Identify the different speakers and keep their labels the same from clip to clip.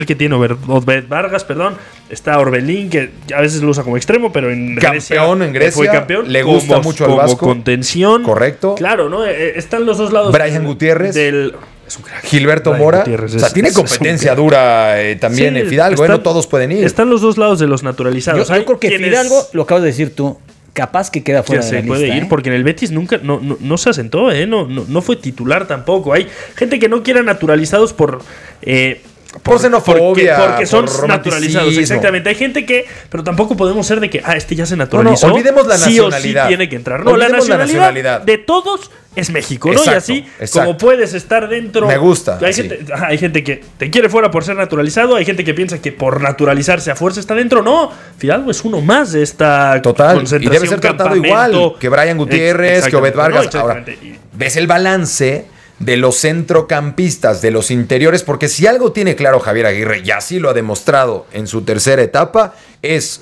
Speaker 1: que tiene Obed Vargas, está Orbelín, que a veces lo usa como extremo, pero en Grecia
Speaker 2: fue campeón, le gusta mucho al Vasco.
Speaker 1: Como contención.
Speaker 2: Correcto.
Speaker 1: Claro, ¿no? Están los dos lados.
Speaker 2: Brian Gutiérrez.
Speaker 1: Es un crack.
Speaker 2: Gilberto
Speaker 1: Brian
Speaker 2: Mora.
Speaker 1: Gutiérrez
Speaker 2: o sea, tiene competencia dura también Fidalgo. No todos pueden ir.
Speaker 1: Están los dos lados de los naturalizados.
Speaker 3: Yo creo que Fidalgo, lo acabas de decir tú, capaz que queda fuera de la lista.
Speaker 1: Se puede ir porque en el Betis nunca no se asentó, no fue titular tampoco. Hay gente que no quiere naturalizados por
Speaker 2: xenofobia,
Speaker 1: porque son naturalizados, exactamente. Hay gente que, pero tampoco podemos ser de que este ya se naturalizó.
Speaker 2: No, olvidemos la nacionalidad.
Speaker 1: Sí o sí tiene que entrar. No, la nacionalidad de todos es México, ¿no?
Speaker 2: Exacto,
Speaker 1: y así como puedes estar dentro.
Speaker 2: Me gusta.
Speaker 1: Hay gente que te quiere fuera por ser naturalizado, hay gente que piensa que por naturalizarse a fuerza está dentro. No, Fidalgo es uno más de esta concentración.
Speaker 2: Y debe ser tratado igual que Brian Gutiérrez, que Obed Vargas. Ahora, ves el balance de los centrocampistas, de los interiores, porque si algo tiene claro Javier Aguirre, y así lo ha demostrado en su tercera etapa, es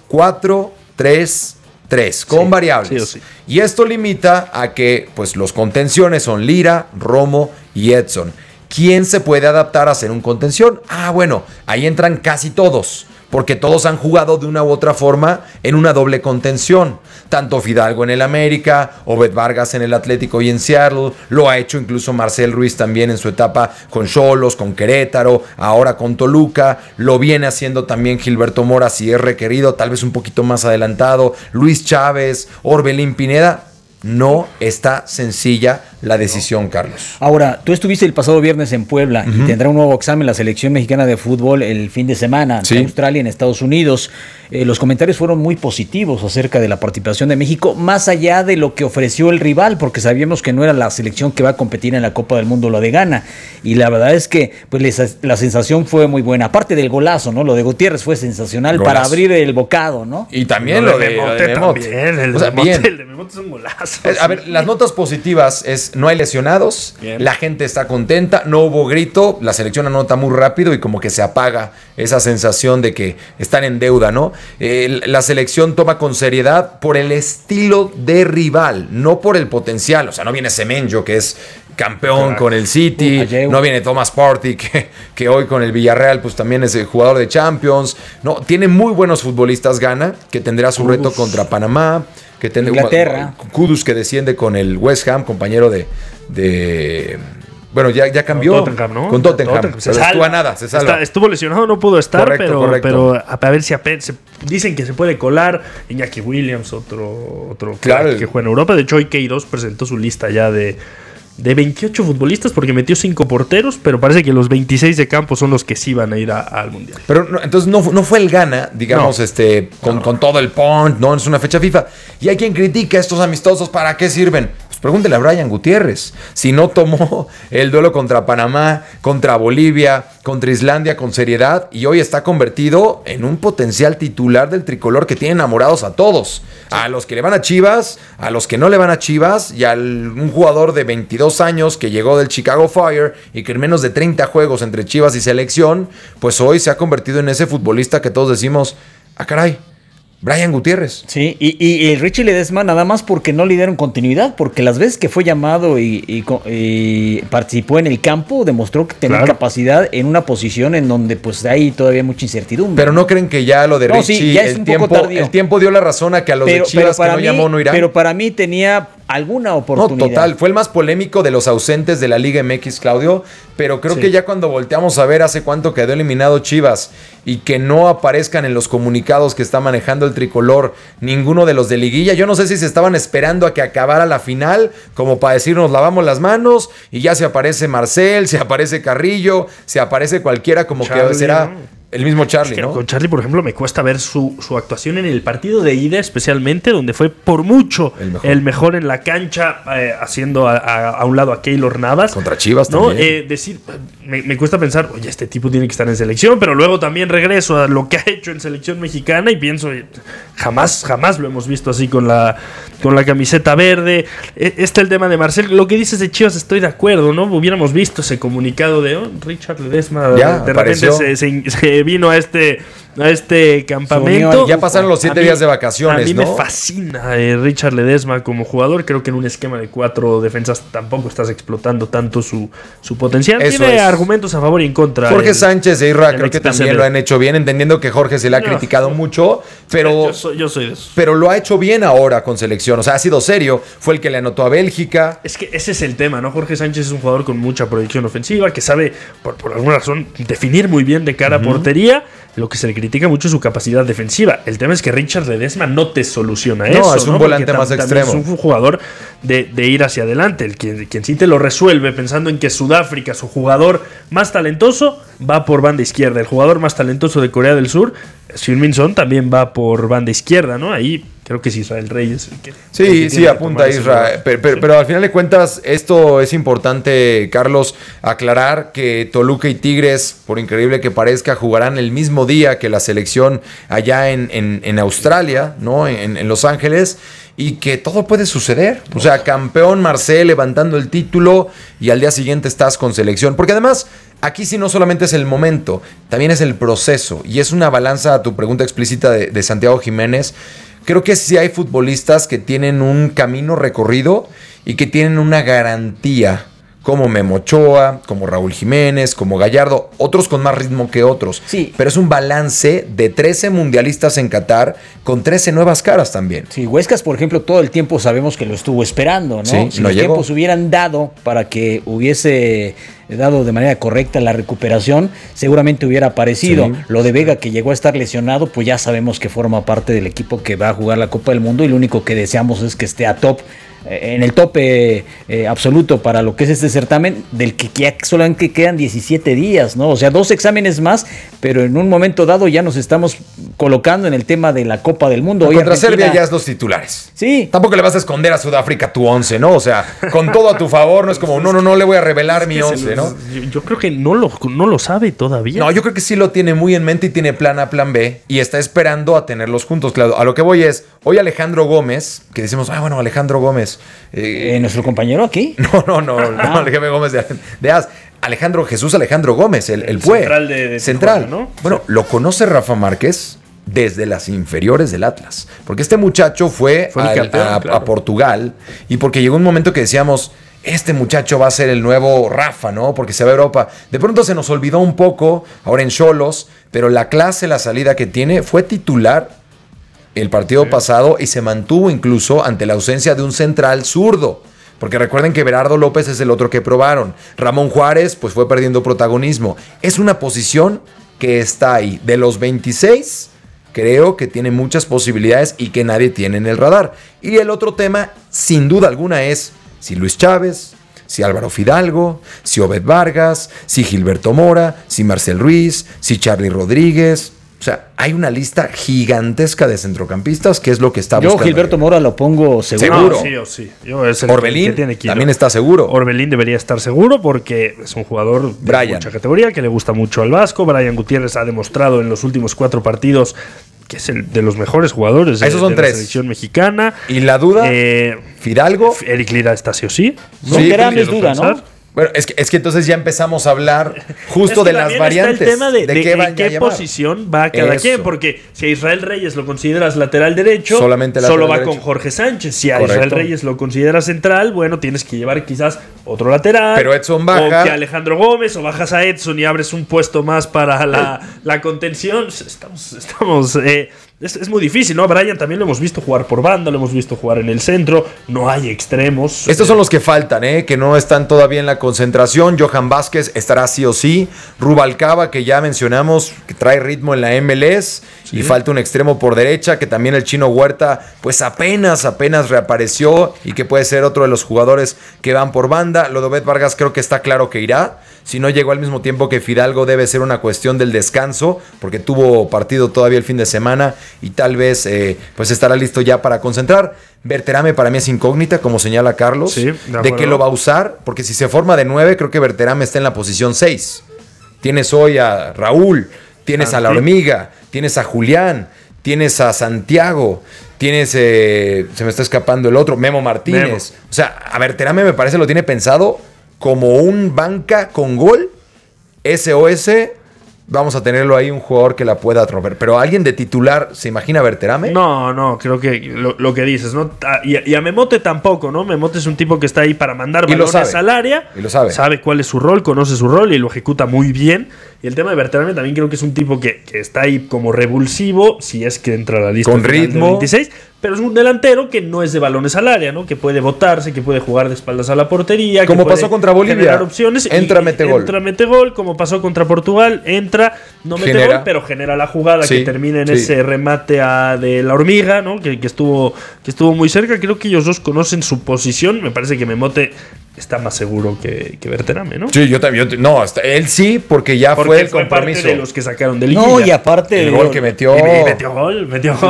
Speaker 2: 4-3-3, con variables.
Speaker 1: Sí.
Speaker 2: Y esto limita a que pues, los contenciones son Lira, Romo y Edson. ¿Quién se puede adaptar a ser un contención? Bueno, ahí entran casi todos, porque todos han jugado de una u otra forma en una doble contención. Tanto Fidalgo en el América, Obed Vargas en el Atlético y en Seattle, lo ha hecho incluso Marcel Ruiz también en su etapa con Xolos, con Querétaro, ahora con Toluca, lo viene haciendo también Gilberto Mora si es requerido, tal vez un poquito más adelantado, Luis Chávez, Orbelín Pineda. No está sencilla la decisión, Carlos.
Speaker 3: Ahora, tú estuviste el pasado viernes en Puebla y tendrá un nuevo examen la selección mexicana de fútbol el fin de semana ante Australia y en Estados Unidos. Los comentarios fueron muy positivos acerca de la participación de México, más allá de lo que ofreció el rival, porque sabíamos que no era la selección que va a competir en la Copa del Mundo, la de Ghana. Y la verdad es que pues, la sensación fue muy buena. Aparte del golazo, ¿no? Lo de Gutiérrez fue sensacional para abrir el bocado, ¿no?
Speaker 2: Y también lo de Memot.
Speaker 1: El de Memot es un golazo.
Speaker 2: A ver, las notas positivas es no hay lesionados, la gente está contenta, no hubo grito, la selección anota muy rápido y como que se apaga esa sensación de que están en deuda, ¿no? La selección toma con seriedad por el estilo de rival, no por el potencial. O sea, no viene Semenyo, que es campeón con el City, no viene Thomas Partey, que hoy con el Villarreal pues también es el jugador de Champions. No, tiene muy buenos futbolistas Ghana, que tendrá su reto contra Panamá, que tendrá
Speaker 3: Inglaterra.
Speaker 2: Kudus, que desciende con el West Ham, compañero de bueno, ya cambió.
Speaker 1: Con Tottenham, ¿no?
Speaker 2: Con Tottenham. Se salva.
Speaker 1: Estuvo lesionado, no pudo estar,
Speaker 2: correcto.
Speaker 1: pero a ver si dicen que se puede colar. Iñaki Williams, otro
Speaker 2: claro,
Speaker 1: que juega en Europa. De hecho, hoy Queiroz presentó su lista ya de 28 futbolistas porque metió 5 porteros, pero parece que los 26 de campo son los que sí van a ir al Mundial.
Speaker 2: Pero entonces no fue el Ghana, digamos, con todo el punch, no es una fecha FIFA. Y hay quien critica estos amistosos, ¿para qué sirven? Pregúntele a Brian Gutiérrez si no tomó el duelo contra Panamá, contra Bolivia, contra Islandia con seriedad y hoy está convertido en un potencial titular del tricolor que tiene enamorados a todos. A los que le van a Chivas, a los que no le van a Chivas y a un jugador de 22 años que llegó del Chicago Fire y que en menos de 30 juegos entre Chivas y selección, pues hoy se ha convertido en ese futbolista que todos decimos, caray, Brian Gutiérrez.
Speaker 3: Sí, y el Richie Ledesma nada más porque no le dieron continuidad, porque las veces que fue llamado y participó en el campo, demostró que tenía capacidad en una posición en donde pues hay todavía mucha incertidumbre.
Speaker 2: Pero no creen que ya lo de Richie,
Speaker 3: sí, ya es un poco tardío.
Speaker 2: El tiempo dio la razón a que a los de Chivas que no llamó no irán.
Speaker 3: Pero para mí tenía alguna oportunidad.
Speaker 2: No, total, fue el más polémico de los ausentes de la Liga MX, Claudio, pero creo que ya cuando volteamos a ver hace cuánto quedó eliminado Chivas y que no aparezcan en los comunicados que está manejando el tricolor ninguno de los de liguilla, yo no sé si se estaban esperando a que acabara la final como para decirnos lavamos las manos y ya se aparece Marcel, se aparece Carrillo, se aparece cualquiera como Charlie, que será... ¿no? El mismo Charlie, ¿no?
Speaker 1: Con Charlie, por ejemplo, me cuesta ver su actuación en el partido de ida, especialmente, donde fue por mucho el mejor en la cancha, haciendo a un lado a Keylor Navas.
Speaker 2: Contra Chivas,
Speaker 1: ¿no?
Speaker 2: también.
Speaker 1: Me cuesta pensar, oye, este tipo tiene que estar en selección, pero luego también regreso a lo que ha hecho en selección mexicana y pienso, jamás lo hemos visto así con la camiseta verde. El tema de Marcel, lo que dices de Chivas estoy de acuerdo, ¿no? Hubiéramos visto ese comunicado de Richard Ledesma,
Speaker 2: ya,
Speaker 1: de repente se vino a este a este campamento.
Speaker 2: Ya pasaron los 7 días de vacaciones,
Speaker 1: A mí
Speaker 2: ¿no?
Speaker 1: me fascina Richard Ledesma como jugador. Creo que en un esquema de 4 defensas tampoco estás explotando tanto su potencial.
Speaker 2: Eso
Speaker 1: Tiene
Speaker 2: es.
Speaker 1: argumentos a favor y en contra.
Speaker 2: Jorge Sánchez e Irra creo que
Speaker 1: ex-PCB.
Speaker 2: también lo han hecho bien, entendiendo que Jorge se le ha criticado mucho, pero
Speaker 1: Yo soy de eso.
Speaker 2: pero lo ha hecho bien ahora con selección. O sea, ha sido serio. Fue el que le anotó a Bélgica.
Speaker 1: Es que ese es el tema, ¿no? Jorge Sánchez es un jugador con mucha proyección ofensiva, que sabe, por alguna razón, definir muy bien de cara a portería. Lo que se le critica mucho es su capacidad defensiva. El tema es que Richard Ledesma no te soluciona eso.
Speaker 2: No, es un volante
Speaker 1: Porque
Speaker 2: más extremo.
Speaker 1: Es un jugador de ir hacia adelante. Quien sí te lo resuelve pensando en que Sudáfrica, su jugador más talentoso, va por banda izquierda. El jugador más talentoso de Corea del Sur, Heung-min Son, también va por banda izquierda, ¿no? Ahí creo que es Israel Reyes el que...
Speaker 2: Sí, apunta Israel. Pero al final de cuentas, esto es importante, Carlos, aclarar que Toluca y Tigres, por increíble que parezca, jugarán el mismo día que la selección allá en Australia, ¿no? En Los Ángeles, y que todo puede suceder. O sea, campeón Marcel levantando el título y al día siguiente estás con selección. Porque además, aquí sí no solamente es el momento, también es el proceso. Y es una balanza a tu pregunta explícita de Santiago Jiménez. Creo que sí hay futbolistas que tienen un camino recorrido y que tienen una garantía, como Memo Ochoa, como Raúl Jiménez, como Gallardo, otros con más ritmo que otros.
Speaker 3: Sí.
Speaker 2: Pero es un balance de 13 mundialistas en Qatar con 13 nuevas caras también.
Speaker 3: Sí, Huescas, por ejemplo, todo el tiempo sabemos que lo estuvo esperando, ¿no?
Speaker 2: Sí,
Speaker 3: si
Speaker 2: no
Speaker 3: los
Speaker 2: llegó.
Speaker 3: tiempos hubieran dado para que hubiese dado de manera correcta la recuperación, seguramente hubiera aparecido.
Speaker 2: Sí.
Speaker 3: Lo de Vega, que llegó a estar lesionado, pues ya sabemos que forma parte del equipo que va a jugar la Copa del Mundo y lo único que deseamos es que esté a top, en el tope absoluto para lo que es este certamen, del que ya solamente quedan 17 días, ¿no? O sea, 2 exámenes más, pero en un momento dado ya nos estamos colocando en el tema de la Copa del Mundo. Hoy
Speaker 2: Contra
Speaker 3: Argentina-
Speaker 2: Serbia ya es los titulares.
Speaker 3: Sí.
Speaker 2: Tampoco le vas a esconder a Sudáfrica tu 11, ¿no? O sea, con todo a tu favor, no es como, no le voy a revelar mi 11, ¿no?
Speaker 1: Yo creo que no lo sabe todavía.
Speaker 2: No, yo creo que sí lo tiene muy en mente y tiene plan A, plan B y está esperando a tenerlos juntos. Claro, a lo que voy es, hoy Alejandro Gómez, que decimos, bueno, Alejandro Gómez.
Speaker 3: Nuestro compañero aquí.
Speaker 2: No, Alejandro Gómez de AS. Alejandro Gómez, el fue.
Speaker 1: Central de
Speaker 2: Central.
Speaker 1: Tijuana, ¿no?
Speaker 2: Bueno, lo conoce Rafa Márquez desde las inferiores del Atlas. Porque este muchacho fue
Speaker 1: bicampeón,
Speaker 2: a
Speaker 1: claro.
Speaker 2: Portugal y porque llegó un momento que decíamos, este muchacho va a ser el nuevo Rafa, ¿no? Porque se va a Europa. De pronto se nos olvidó un poco, ahora en Xolos, pero la clase, la salida que tiene, fue titular el partido pasado y se mantuvo incluso ante la ausencia de un central zurdo. Porque recuerden que Berardo López es el otro que probaron. Ramón Juárez pues fue perdiendo protagonismo. Es una posición que está ahí. De los 26, creo que tiene muchas posibilidades y que nadie tiene en el radar. Y el otro tema, sin duda alguna, es si Luis Chávez, si Álvaro Fidalgo, si Obed Vargas, si Gilberto Mora, si Marcel Ruiz, si Charly Rodríguez. O sea, hay una lista gigantesca de centrocampistas, que es lo que está buscando.
Speaker 3: Yo Gilberto Mora lo pongo seguro.
Speaker 2: Seguro.
Speaker 1: Sí o sí. Es el
Speaker 2: Orbelín
Speaker 1: que tiene que ir.
Speaker 2: también está seguro.
Speaker 1: Orbelín debería estar seguro porque es un jugador de
Speaker 2: Brian.
Speaker 1: mucha categoría que le gusta mucho al Vasco. Brian Gutiérrez ha demostrado en los últimos 4 partidos que es el de los mejores jugadores
Speaker 2: Esos son
Speaker 1: de la
Speaker 2: 3.
Speaker 1: selección mexicana.
Speaker 2: Y la duda, Fidalgo.
Speaker 1: Eric Lira está sí o sí.
Speaker 3: No,
Speaker 2: Sí,
Speaker 3: Terán es
Speaker 1: quiero
Speaker 3: duda, ¿no?
Speaker 1: pensar.
Speaker 2: Bueno, es que entonces ya empezamos a hablar justo
Speaker 1: Es que
Speaker 2: de las
Speaker 1: también
Speaker 2: variantes.
Speaker 1: está el tema de
Speaker 2: qué van
Speaker 1: en
Speaker 2: a
Speaker 1: qué
Speaker 2: llamar.
Speaker 1: posición va cada
Speaker 2: Eso.
Speaker 1: quien. Porque si a Israel Reyes lo consideras lateral derecho,
Speaker 2: Solamente lateral
Speaker 1: solo va
Speaker 2: derecho.
Speaker 1: con Jorge Sánchez. Si a
Speaker 2: Correcto.
Speaker 1: Israel Reyes lo consideras central, bueno, tienes que llevar quizás otro lateral.
Speaker 2: Pero Edson baja.
Speaker 1: O que Alejandro Gómez, o bajas a Edson y abres un puesto más para la contención. Es muy difícil, ¿no? A Brian también lo hemos visto jugar por banda, lo hemos visto jugar en el centro. No hay extremos.
Speaker 2: Estos son los que faltan, que no están todavía en la concentración. Johan Vázquez estará sí o sí. Rubalcaba, que ya mencionamos, que trae ritmo en la MLS. Sí. Y falta un extremo por derecha, que también el Chino Huerta, pues apenas reapareció y que puede ser otro de los jugadores que van por banda. Lo de Obed Vargas creo que está claro que irá. Si no llegó al mismo tiempo que Fidalgo, debe ser una cuestión del descanso, porque tuvo partido todavía el fin de semana y tal vez pues estará listo ya para concentrar. Berterame para mí es incógnita, como señala Carlos,
Speaker 1: sí,
Speaker 2: de qué lo va a usar, porque si se forma de 9, creo que Berterame está en la posición 6. Tienes hoy a Raúl, tienes a La Hormiga, tienes a Julián, tienes a Santiago, tienes, se me está escapando el otro, Memo Martínez.
Speaker 1: Memo.
Speaker 2: O sea, a Berterame me parece lo tiene pensado como un banca con gol, SOS vamos a tenerlo ahí, un jugador que la pueda romper. Pero alguien de titular, ¿se imagina Berterame?
Speaker 1: No, creo que lo que dices, ¿no? Y a Memote tampoco, ¿no? Memote es un tipo que está ahí para mandar balones al área.
Speaker 2: Y lo sabe.
Speaker 1: Sabe cuál es su rol, conoce su rol y lo ejecuta muy bien. Y el tema de Berterame también creo que es un tipo que está ahí como revulsivo, si es que entra a la lista
Speaker 2: con ritmo.
Speaker 1: Del 26, pero es un delantero que no es de balones al área, ¿no? Que puede botarse, que puede jugar de espaldas a la portería.
Speaker 2: Como
Speaker 1: que
Speaker 2: pasó contra Bolivia.
Speaker 1: Opciones
Speaker 2: entra, mete gol.
Speaker 1: Entra, mete gol, como pasó contra Portugal, entra, no mete gol, pero genera la jugada que termina en ese remate de la hormiga, ¿no? Que estuvo muy cerca. Creo que ellos dos conocen su posición. Me parece que Memote está más seguro que Berterame, ¿no?
Speaker 2: Sí, yo también. No, él sí, porque ya fue el compromiso.
Speaker 1: Parte de los que sacaron de liguilla.
Speaker 3: No, y aparte
Speaker 2: el gol que metió.
Speaker 1: Metió gol.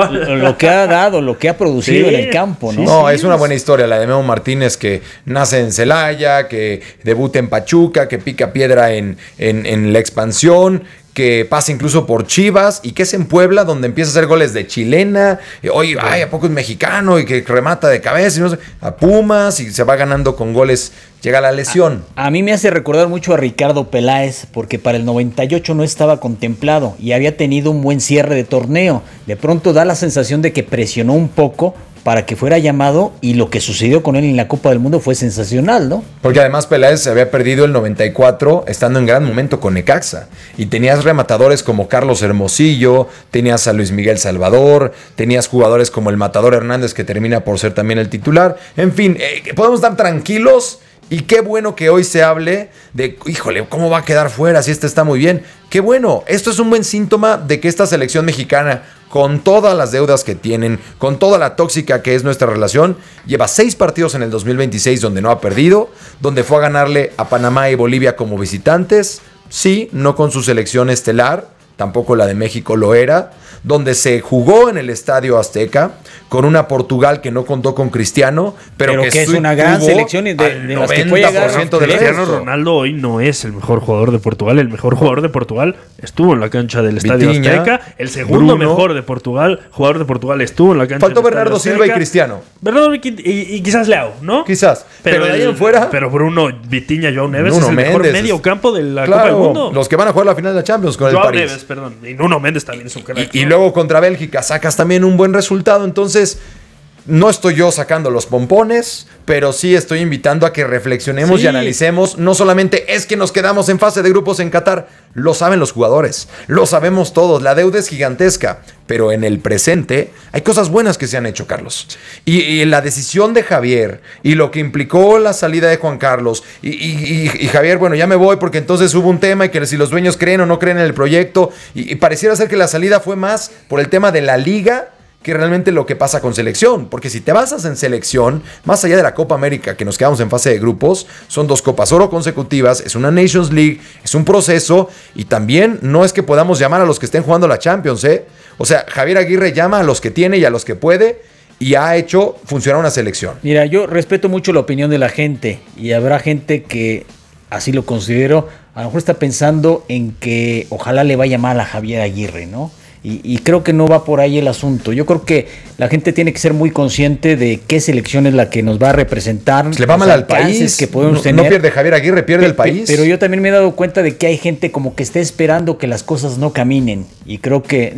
Speaker 3: Lo que ha dado, lo que ha producido en el campo, ¿no?
Speaker 2: No, es una buena historia la de Memo Martínez, que nace en Celaya, que debuta en Pachuca, que pica piedra en la expansión, que pasa incluso por Chivas y que es en Puebla donde empieza a hacer goles de chilena. Oye, ¿a poco es mexicano? Y que remata de cabeza y no sé, a Pumas y se va ganando con goles. Llega la lesión.
Speaker 3: A mí me hace recordar mucho a Ricardo Peláez, porque para el 98 no estaba contemplado y había tenido un buen cierre de torneo. De pronto da la sensación de que presionó un poco para que fuera llamado, y lo que sucedió con él en la Copa del Mundo fue sensacional, ¿no?
Speaker 2: Porque además Peláez se había perdido el 94 estando en gran momento con Necaxa, y tenías rematadores como Carlos Hermosillo, tenías a Luis Miguel Salvador, tenías jugadores como el Matador Hernández, que termina por ser también el titular. En fin, podemos estar tranquilos. Y qué bueno que hoy se hable de, híjole, ¿cómo va a quedar fuera si este está muy bien? Qué bueno, esto es un buen síntoma de que esta selección mexicana, con todas las deudas que tienen, con toda la tóxica que es nuestra relación, lleva 6 partidos en el 2026 donde no ha perdido, donde fue a ganarle a Panamá y Bolivia como visitantes, sí, no con su selección estelar, tampoco la de México lo era, donde se jugó en el Estadio Azteca con una Portugal que no contó con Cristiano, pero que
Speaker 3: es una gran selección de las que puede llegar.
Speaker 1: Cristiano Ronaldo hoy no es el mejor jugador de Portugal. El mejor jugador de Portugal estuvo en la cancha del Estadio Azteca. El segundo mejor de Portugal, jugador de Portugal, estuvo en la cancha.
Speaker 2: Faltó Bernardo Silva y Cristiano.
Speaker 1: Bernardo y quizás Leao, ¿no?
Speaker 2: Quizás. Pero de ahí en fuera.
Speaker 1: Pero Bruno, Vitinha, Joao Neves es el mejor medio campo de la Copa del Mundo.
Speaker 2: Los que van a jugar la final de la Champions con el París.
Speaker 1: Neves, perdón. Y Nuno Méndez también es un crack.
Speaker 2: Y luego contra Bélgica sacas también un buen resultado. Entonces, no estoy yo sacando los pompones, pero sí estoy invitando a que reflexionemos y analicemos. No solamente es que nos quedamos en fase de grupos en Qatar, lo saben los jugadores, lo sabemos todos, la deuda es gigantesca, pero en el presente hay cosas buenas que se han hecho, Carlos. Y la decisión de Javier y lo que implicó la salida de Juan Carlos y Javier, bueno, ya me voy porque entonces hubo un tema y que si los dueños creen o no creen en el proyecto, y pareciera ser que la salida fue más por el tema de la liga que realmente lo que pasa con selección, porque si te basas en selección, más allá de la Copa América, que nos quedamos en fase de grupos, son 2 Copas Oro consecutivas, es una Nations League, es un proceso, y también no es que podamos llamar a los que estén jugando la Champions, O sea, Javier Aguirre llama a los que tiene y a los que puede, y ha hecho funcionar una selección.
Speaker 3: Mira, yo respeto mucho la opinión de la gente, y habrá gente que así lo considero, a lo mejor está pensando en que ojalá le vaya mal a Javier Aguirre, ¿no? Y creo que no va por ahí el asunto. Yo creo que la gente tiene que ser muy consciente de qué selección es la que nos va a representar.
Speaker 2: Le va mal al país.
Speaker 3: Que podemos tener.
Speaker 2: No pierde Javier Aguirre, pierde el país.
Speaker 3: Pero yo también me he dado cuenta de que hay gente como que está esperando que las cosas no caminen. Y creo que,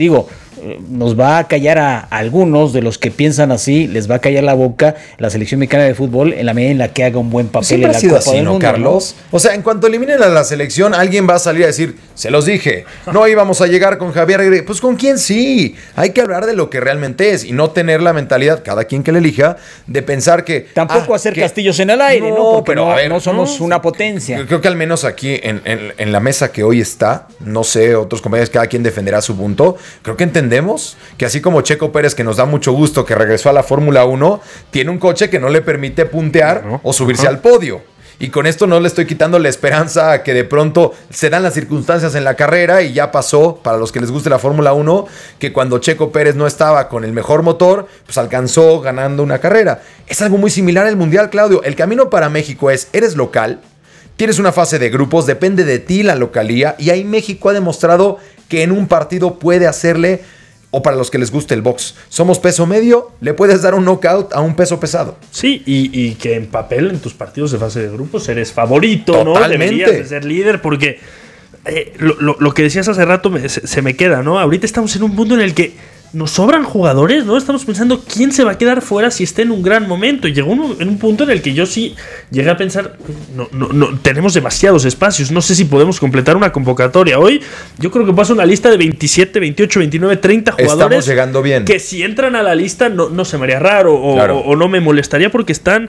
Speaker 3: nos va a callar a algunos de los que piensan así, les va a callar la boca la selección mexicana de fútbol en la medida en la que haga un buen papel
Speaker 2: siempre
Speaker 3: en la
Speaker 2: ha sido
Speaker 3: Copa
Speaker 2: así,
Speaker 3: del
Speaker 2: ¿no,
Speaker 3: Mundo,
Speaker 2: Carlos? ¿No? O sea, en cuanto eliminen a la selección, alguien va a salir a decir, se los dije, no íbamos a llegar con Javier Aguirre. Pues ¿con quién sí? Hay que hablar de lo que realmente es y no tener la mentalidad, cada quien que le elija, de pensar que...
Speaker 3: Tampoco hacer castillos en el aire, ¿no? Porque pero, no somos una potencia.
Speaker 2: Creo que al menos aquí en la mesa que hoy está, no sé, otros compañeros, cada quien defenderá su punto. Creo que entendemos que así como Checo Pérez, que nos da mucho gusto que regresó a la Fórmula 1, tiene un coche que no le permite puntear o subirse al podio. Y con esto no le estoy quitando la esperanza a que de pronto se dan las circunstancias en la carrera, y ya pasó, para los que les guste la Fórmula 1, que cuando Checo Pérez no estaba con el mejor motor, pues alcanzó ganando una carrera. Es algo muy similar al Mundial, Claudio. El camino para México es, eres local, tienes una fase de grupos, depende de ti la localía, y ahí México ha demostrado que en un partido puede hacerle... O para los que les guste el box, somos peso medio, le puedes dar un knockout a un peso pesado.
Speaker 1: Sí, y que en papel, en tus partidos de fase de grupos, eres favorito,
Speaker 2: totalmente,
Speaker 1: ¿no? Deberías de ser líder, porque lo que decías hace rato se me queda, ¿no? Ahorita estamos en un punto en el que nos sobran jugadores, ¿no? Estamos pensando quién se va a quedar fuera si está en un gran momento. Y llegó en un punto en el que yo sí llegué a pensar, no, tenemos demasiados espacios, no sé si podemos completar una convocatoria. Hoy yo creo que pasa una lista de 27, 28, 29, 30 jugadores.
Speaker 2: Estamos llegando bien.
Speaker 1: Que si entran a la lista no se me haría raro o no me molestaría porque están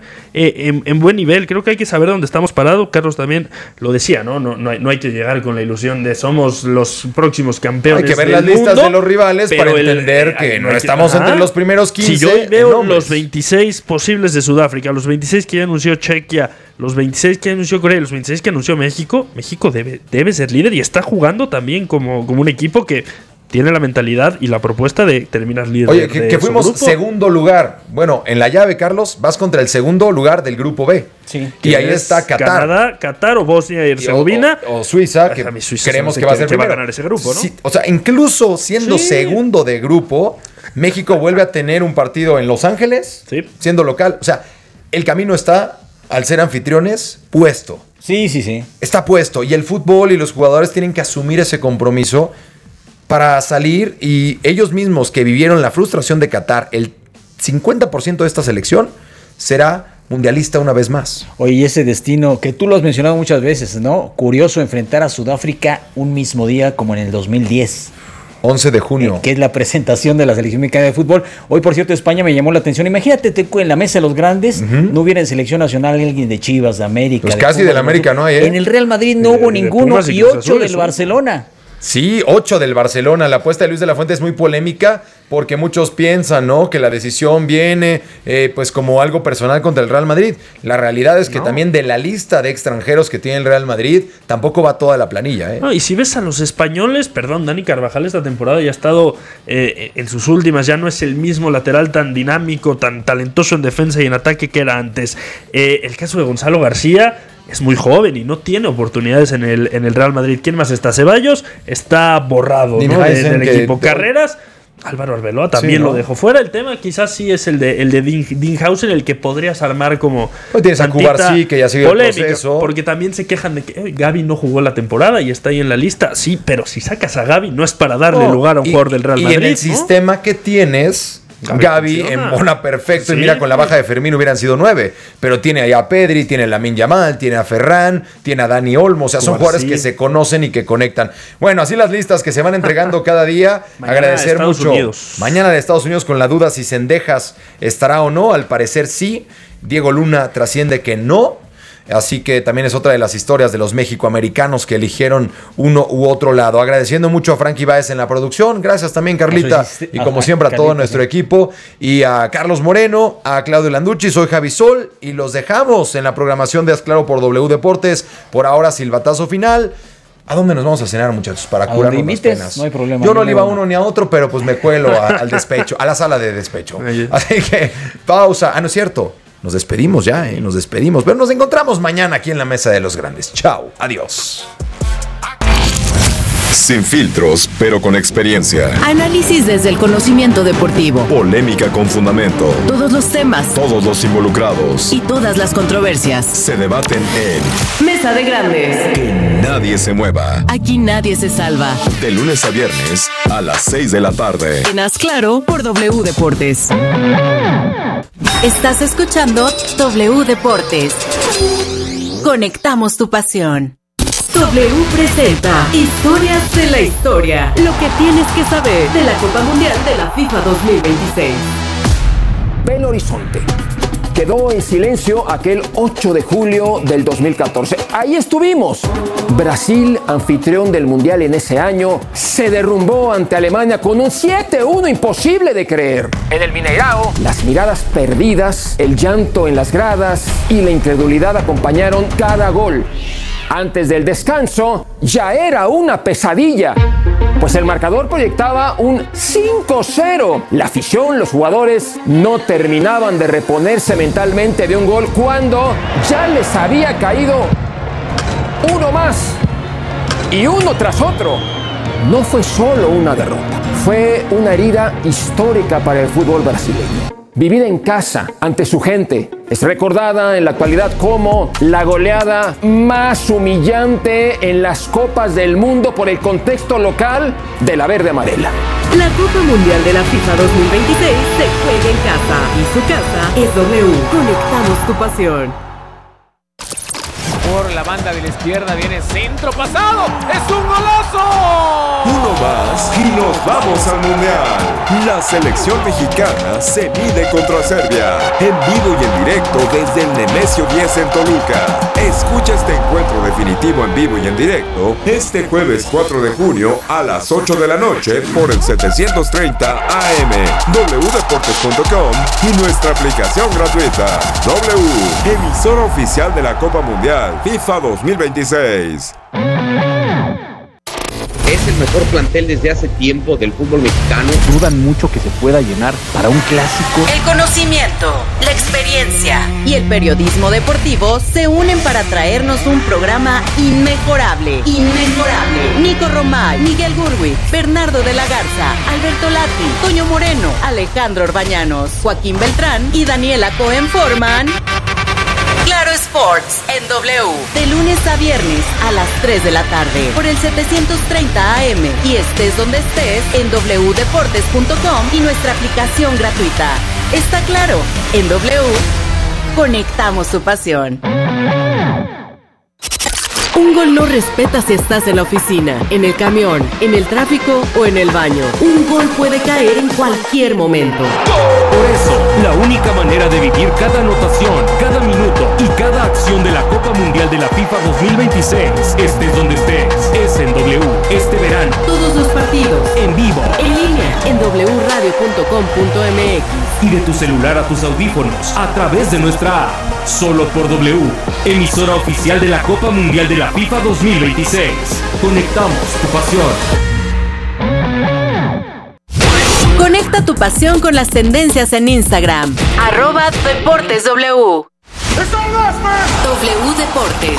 Speaker 1: en buen nivel. Creo que hay que saber dónde estamos parados. Carlos también lo decía, ¿no? No hay que llegar con la ilusión de somos los próximos campeones.
Speaker 2: Hay que ver las listas de los rivales para entender que no estamos entre los primeros 15.
Speaker 1: Si yo veo los 26 posibles de Sudáfrica, los 26 que ya anunció Chequia, los 26 que anunció Corea y los 26 que anunció México debe ser líder y está jugando también como un equipo que tiene la mentalidad y la propuesta de terminar líder.
Speaker 2: Oye, que fuimos segundo lugar. Bueno, en la llave, Carlos, vas contra el segundo lugar del grupo B.
Speaker 3: Sí.
Speaker 2: Y ahí está Qatar.
Speaker 1: Canadá, Qatar o Bosnia y Herzegovina.
Speaker 2: O Suiza, que
Speaker 1: Suiza
Speaker 2: creemos que va a ser
Speaker 1: primero. Va a ganar ese grupo, ¿no?
Speaker 2: Sí, o sea, incluso siendo segundo de grupo, México vuelve a tener un partido en Los Ángeles, siendo local. O sea, el camino está, al ser anfitriones, puesto.
Speaker 3: Sí.
Speaker 2: Está puesto. Y el fútbol y los jugadores tienen que asumir ese compromiso para salir, y ellos mismos que vivieron la frustración de Qatar, el 50% de esta selección será mundialista una vez más.
Speaker 3: Oye, y ese destino que tú lo has mencionado muchas veces, ¿no? Curioso enfrentar a Sudáfrica un mismo día como en el 2010.
Speaker 2: 11 de junio.
Speaker 3: Que es la presentación de la selección mexicana de fútbol. Hoy, por cierto, España me llamó la atención. Imagínate, en la mesa de los grandes no hubiera en selección nacional alguien de Chivas, de América.
Speaker 2: Pues casi del América no hay, ¿eh?
Speaker 3: En el Real Madrid no hubo ninguno y 8 del Barcelona.
Speaker 2: Sí, 8 del Barcelona. La apuesta de Luis de la Fuente es muy polémica porque muchos piensan, ¿no?, que la decisión viene pues como algo personal contra el Real Madrid. La realidad es que también de la lista de extranjeros que tiene el Real Madrid tampoco va toda la planilla, ¿eh?
Speaker 1: No, y si ves a los españoles, Dani Carvajal esta temporada ya ha estado en sus últimas, ya no es el mismo lateral tan dinámico, tan talentoso en defensa y en ataque que era antes. El caso de Gonzalo García es muy joven y no tiene oportunidades en el Real Madrid. ¿Quién más está? Ceballos está borrado, ¿no?, del equipo. Carreras, Álvaro Arbeloa también lo dejó fuera. El tema quizás sí es el de Dinghausen, el que podrías armar como
Speaker 2: tienes a Cubarsí, que ya sigue
Speaker 1: polémica,
Speaker 2: el proceso.
Speaker 1: porque también se quejan de que Gavi no jugó la temporada y está ahí en la lista. Sí, pero si sacas a Gavi no es para darle lugar a un jugador del Real Madrid.
Speaker 2: Y en el sistema que tienes, Gavi embona perfecto. Sí, y mira, con la baja de Fermín hubieran sido 9. Pero tiene ahí a Pedri, tiene a Lamine Yamal, tiene a Ferran, tiene a Dani Olmo. O sea, son jugadores que se conocen y que conectan. Bueno, así las listas que se van entregando cada día. Agradecer mucho. Mañana de Estados Unidos, con la duda si Cendejas estará o no. Al parecer sí. Diego Luna trasciende que no. Así que también es otra de las historias de los mexicoamericanos que eligieron uno u otro lado. Agradeciendo mucho a Frankie Báez en la producción. Gracias también, Carlita. Y como siempre a todo nuestro equipo. Y a Carlos Moreno, a Claudio Landucci. Soy Javi Sol. Y los dejamos en la programación de Haz Claro por W Deportes. Por ahora, silbatazo final. ¿A dónde nos vamos a cenar, muchachos? Para curarnos las penas.
Speaker 3: No hay problema.
Speaker 2: Yo no le iba a uno ni a otro, pero pues me cuelo al despecho, a la sala de despecho. Así que, pausa. No es cierto. Nos despedimos ya, nos despedimos. Pero nos encontramos mañana aquí en la Mesa de los Grandes. Chao, adiós.
Speaker 4: Sin filtros, pero con experiencia.
Speaker 5: Análisis desde el conocimiento deportivo.
Speaker 4: Polémica con fundamento.
Speaker 5: Todos los temas.
Speaker 4: Todos los involucrados.
Speaker 5: Y todas las controversias.
Speaker 4: Se debaten en
Speaker 5: Mesa de Grandes.
Speaker 4: Que nadie se mueva.
Speaker 5: Aquí nadie se salva.
Speaker 4: De lunes a viernes a las 6 de la tarde.
Speaker 5: En Haz Claro por W Deportes. Estás escuchando W Deportes. Conectamos tu pasión. W presenta Historias de la Historia. Lo que tienes que saber de la Copa Mundial de la FIFA 2026.
Speaker 6: Belo Horizonte. Quedó en silencio aquel 8 de julio del 2014. Ahí estuvimos. Brasil, anfitrión del Mundial en ese año, se derrumbó ante Alemania con un 7-1 imposible de creer. En el Mineirao, las miradas perdidas, el llanto en las gradas y la incredulidad acompañaron cada gol. Antes del descanso, ya era una pesadilla, pues el marcador proyectaba un 5-0. La afición, los jugadores, no terminaban de reponerse mentalmente de un gol cuando ya les había caído uno más y uno tras otro. No fue solo una derrota, fue una herida histórica para el fútbol brasileño. vivida en casa, ante su gente. Es recordada en la actualidad como la goleada más humillante en las Copas del Mundo por el contexto local de la verde amarela.
Speaker 5: La Copa Mundial de la FIFA 2026 se juega en casa y su casa es W. Conectamos tu pasión.
Speaker 7: Por la banda de la izquierda viene centro pasado. ¡Es un golazo!
Speaker 4: Uno más y nos vamos al Mundial. La selección mexicana se mide contra Serbia. En vivo y en directo desde el Nemesio 10 en Toluca. Escucha este encuentro definitivo en vivo y en directo este jueves 4 de junio a las 8 de la noche por el 730 AM, wdeportes.com y nuestra aplicación gratuita. W, emisora oficial de la Copa Mundial FIFA 2026.
Speaker 8: Es el mejor plantel desde hace tiempo del fútbol mexicano.
Speaker 3: Dudan mucho que se pueda llenar para un clásico.
Speaker 5: El conocimiento, la experiencia y el periodismo deportivo se unen para traernos un programa inmejorable. Inmejorable. Nico Romay, Miguel Gurwitz, Bernardo de la Garza, Alberto Lati, Toño Moreno, Alejandro Orbañanos, Joaquín Beltrán y Daniela Cohen forman Claro Sports en W, de lunes a viernes a las 3 de la tarde por el 730 AM y estés donde estés en wdeportes.com y nuestra aplicación gratuita. Está claro, en W conectamos tu pasión. Un gol no respeta si estás en la oficina, en el camión, en el tráfico o en el baño. Un gol puede caer en cualquier momento.
Speaker 9: Por eso, la única manera de vivir cada anotación, cada minuto y cada acción de la Copa Mundial de la FIFA 2026, estés donde estés, es en W este verano.
Speaker 5: Todos los partidos,
Speaker 9: En vivo,
Speaker 5: en línea, en wradio.com.mx.
Speaker 9: y de tu celular a tus audífonos, a través de nuestra app. Solo por W, emisora oficial de la Copa Mundial de la FIFA 2026. Conectamos tu pasión.
Speaker 5: Conecta tu pasión con las tendencias en Instagram. @DeportesW. W Deportes.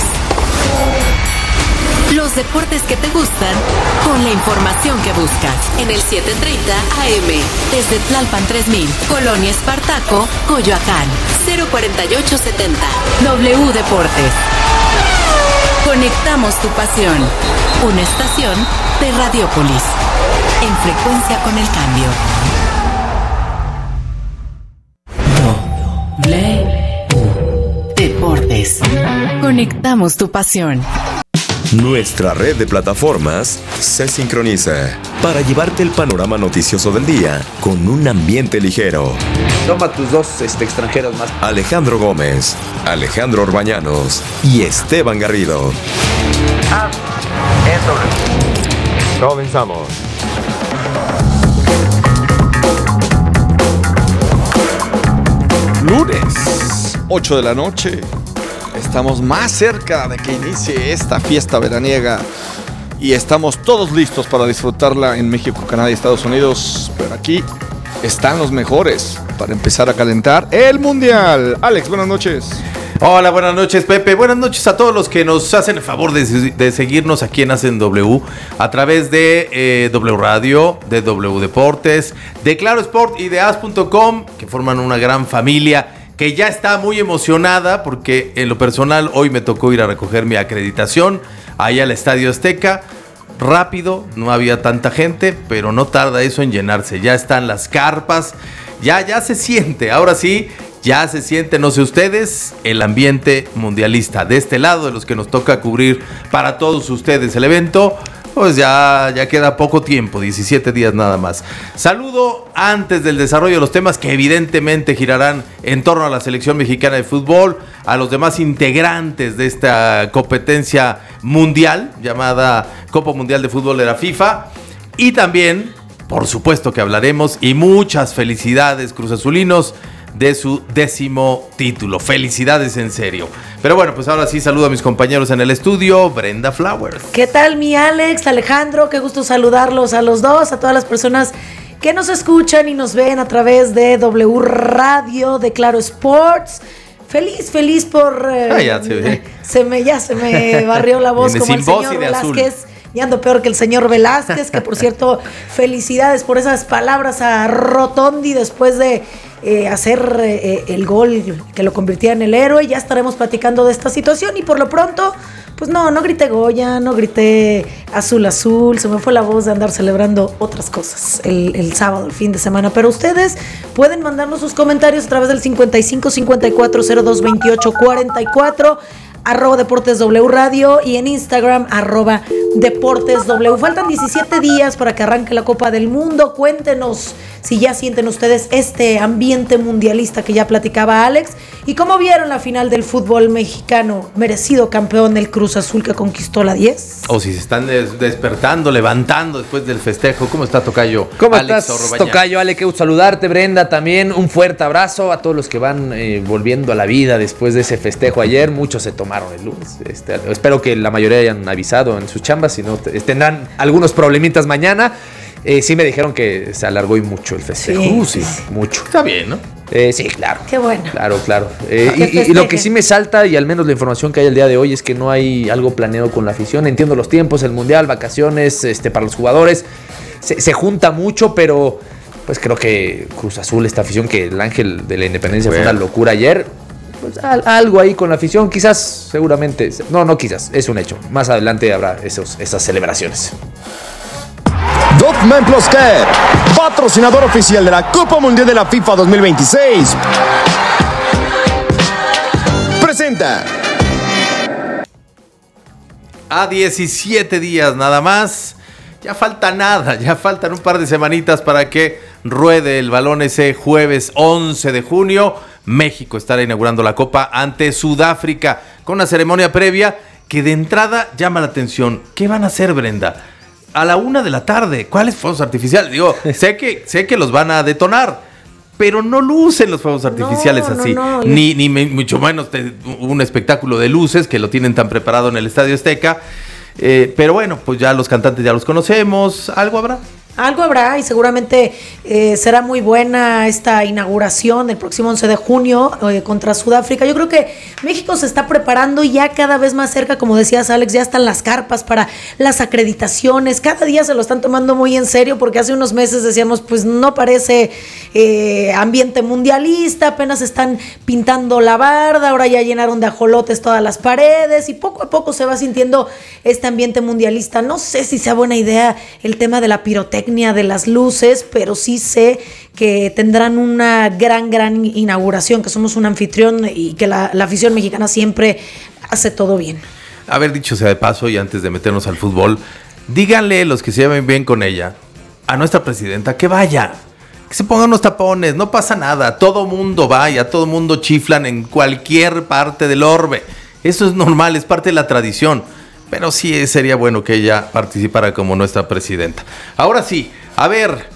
Speaker 5: Los deportes que te gustan con la información que buscas. En el 730 AM. Desde Tlalpan 3000. Colonia Espartaco, Coyoacán. 04870. W Deportes. Conectamos tu pasión. Una estación de Radiópolis. En frecuencia con el cambio. W Deportes. Conectamos tu pasión.
Speaker 4: Nuestra red de plataformas se sincroniza para llevarte el panorama noticioso del día con un ambiente ligero.
Speaker 8: Toma tus dos extranjeros más.
Speaker 4: Alejandro Gómez, Alejandro Orbañanos y Esteban Garrido. Comenzamos.
Speaker 10: Lunes, 8 de la noche. Estamos más cerca de que inicie esta fiesta veraniega y estamos todos listos para disfrutarla en México, Canadá y Estados Unidos. Pero aquí están los mejores para empezar a calentar el Mundial. Alex, buenas noches.
Speaker 11: Hola, buenas noches, Pepe. Buenas noches a todos los que nos hacen el favor de seguirnos aquí en Hacen W a través de W Radio, de W Deportes, de Claro Sport y de As.com, que forman una gran familia que ya está muy emocionada porque en lo personal hoy me tocó ir a recoger mi acreditación allá al Estadio Azteca. Rápido, no había tanta gente, pero no tarda eso en llenarse. Ya están las carpas, ya se siente, ahora sí, ya se siente, no sé ustedes, el ambiente mundialista. De este lado, de los que nos toca cubrir para todos ustedes el evento, pues ya queda poco tiempo, 17 días nada más. Saludo antes del desarrollo de los temas que evidentemente girarán en torno a la selección mexicana de fútbol, a los demás integrantes de esta competencia mundial llamada Copa Mundial de Fútbol de la FIFA, y también, por supuesto que hablaremos, y muchas felicidades cruzazulinos de su 10º título. Felicidades en serio. Pero bueno, pues ahora sí saludo a mis compañeros en el estudio. Brenda Flowers.
Speaker 12: ¿Qué tal, mi Alex, Alejandro? Qué gusto saludarlos a los dos, a todas las personas que nos escuchan y nos ven a través de W Radio, de Claro Sports. Feliz por...
Speaker 11: Ya se ve.
Speaker 12: Se me barrió la voz.
Speaker 11: Viene
Speaker 12: como
Speaker 11: sin
Speaker 12: el
Speaker 11: voz
Speaker 12: señor
Speaker 11: y de
Speaker 12: Velázquez.
Speaker 11: azul.
Speaker 12: Y ando peor que el señor Velázquez, que por cierto, felicidades por esas palabras a Rotondi después de hacer el gol que lo convirtiera en el héroe. Ya estaremos platicando de esta situación y por lo pronto, pues no grité Goya, no grité azul, se me fue la voz de andar celebrando otras cosas el sábado, el fin de semana. Pero ustedes pueden mandarnos sus comentarios a través del 55 54 02 28 44, @Deportes W Radio y en Instagram @Deportes W. Faltan 17 días para que arranque la Copa del Mundo. Cuéntenos si ya sienten ustedes este ambiente mundialista que ya platicaba Alex y cómo vieron la final del fútbol mexicano, merecido campeón del Cruz Azul que conquistó la 10.
Speaker 11: O si se están despertando, levantando después del festejo. ¿Cómo está, tocayo?
Speaker 13: ¿Cómo
Speaker 11: Alex
Speaker 13: estás,
Speaker 11: Orbañanos?
Speaker 13: tocayo? Ale, qué gusto saludarte, Brenda, también un fuerte abrazo a todos los que van volviendo a la vida después de ese festejo ayer. Muchos se tomaron el lunes. Espero que la mayoría hayan avisado en sus chambas, si no tendrán algunos problemitas mañana. Sí me dijeron que se alargó y mucho el festejo.
Speaker 12: Sí.
Speaker 13: Mucho.
Speaker 11: Está bien, ¿no?
Speaker 13: Sí, claro.
Speaker 12: Qué bueno.
Speaker 13: Claro. Y lo que sí me salta, y al menos la información que hay el día de hoy, es que no hay algo planeado con la afición. Entiendo los tiempos, el mundial, vacaciones, para los jugadores. Se junta mucho, pero pues creo que Cruz Azul, esta afición, que el Ángel de la Independencia fue una locura ayer. Pues algo ahí con la afición, quizás, seguramente. No quizás, es un hecho. Más adelante habrá esas celebraciones.
Speaker 14: Dogman Plus Care, patrocinador oficial de la Copa Mundial de la FIFA 2026, presenta.
Speaker 11: A 17 días nada más. Ya falta nada, ya faltan un par de semanitas para que ruede el balón ese jueves 11 de junio. México estará inaugurando la Copa ante Sudáfrica con una ceremonia previa que de entrada llama la atención. ¿Qué van a hacer, Brenda? A la 1 de la tarde, ¿cuáles fuegos artificiales? Digo, sé que los van a detonar, pero no lucen los fuegos artificiales así. Ni mucho menos un espectáculo de luces que lo tienen tan preparado en el Estadio Azteca. Pero bueno, pues ya los cantantes ya los conocemos. ¿Algo habrá?
Speaker 12: Algo habrá y seguramente será muy buena esta inauguración el próximo 11 de junio contra Sudáfrica. Yo creo que México se está preparando ya cada vez más cerca, como decías, Alex, ya están las carpas para las acreditaciones. Cada día se lo están tomando muy en serio porque hace unos meses decíamos, pues no parece ambiente mundialista, apenas están pintando la barda, ahora ya llenaron de ajolotes todas las paredes y poco a poco se va sintiendo este ambiente mundialista. No sé si sea buena idea el tema de la pirotecnia, de las luces, pero sí sé que tendrán una gran inauguración, que somos un anfitrión y que la afición mexicana siempre hace todo bien.
Speaker 11: Haber dicho sea de paso, y antes de meternos al fútbol, díganle los que se lleven bien con ella, a nuestra presidenta, que vaya, que se pongan unos tapones, no pasa nada, todo mundo vaya, todo mundo chiflan en cualquier parte del orbe, eso es normal, es parte de la tradición. Pero sí sería bueno que ella participara como nuestra presidenta. Ahora sí, a ver,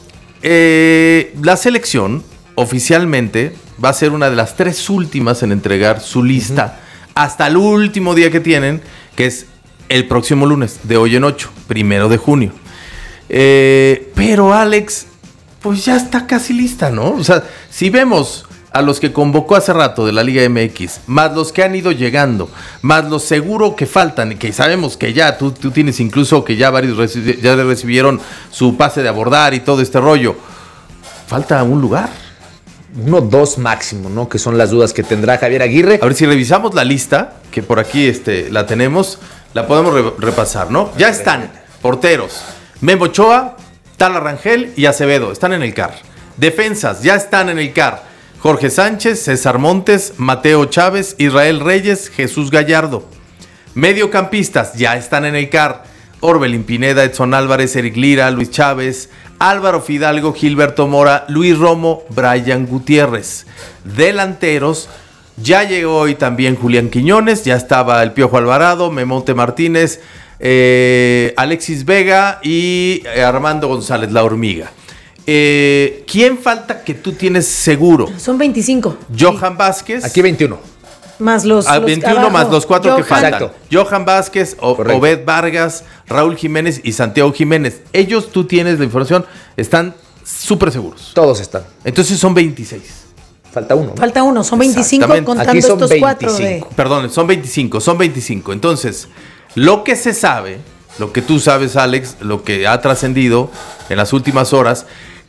Speaker 11: la selección oficialmente va a ser una de las 3 últimas en entregar su lista hasta el último día que tienen, que es el próximo lunes, de hoy en 8, 1 de junio. Pero Alex, pues ya está casi lista, ¿no? O sea, si vemos a los que convocó hace rato de la Liga MX, más los que han ido llegando, más los seguro que faltan, y que sabemos que ya, tú tienes incluso que ya varios ya recibieron su pase de abordar y todo este rollo. Falta un lugar.
Speaker 13: 1, 2 máximo, ¿no? Que son las dudas que tendrá Javier Aguirre.
Speaker 11: A ver, si revisamos la lista, que por aquí la tenemos, la podemos repasar, ¿no? Ya están porteros, Memo Ochoa, Tala Rangel y Acevedo, están en el CAR. Defensas, ya están en el CAR. Jorge Sánchez, César Montes, Mateo Chávez, Israel Reyes, Jesús Gallardo. Mediocampistas ya están en el CAR. Orbelín Pineda, Edson Álvarez, Eric Lira, Luis Chávez, Álvaro Fidalgo, Gilberto Mora, Luis Romo, Brian Gutiérrez. Delanteros, ya llegó hoy también Julián Quiñones, ya estaba el Piojo Alvarado, Memonte Martínez, Alexis Vega y Armando González, la hormiga. ¿Quién falta que tú tienes seguro?
Speaker 12: Son 25.
Speaker 11: Johan Vázquez.
Speaker 13: Aquí 21.
Speaker 12: Más los
Speaker 11: 21
Speaker 12: abajo.
Speaker 11: más los 4 que faltan.
Speaker 13: Exacto.
Speaker 11: Johan Vázquez, Obed Vargas, Raúl Jiménez y Santiago Jiménez. Ellos, tú tienes la información, están súper seguros.
Speaker 13: Todos están.
Speaker 11: Entonces son 26.
Speaker 13: Falta uno, ¿no?
Speaker 12: Falta uno, son 25 contando
Speaker 13: aquí son
Speaker 12: estos
Speaker 13: 25.
Speaker 12: 4 de...
Speaker 11: Perdón, son 25. Entonces, lo que se sabe, lo que tú sabes, Alex, lo que ha trascendido en las últimas horas,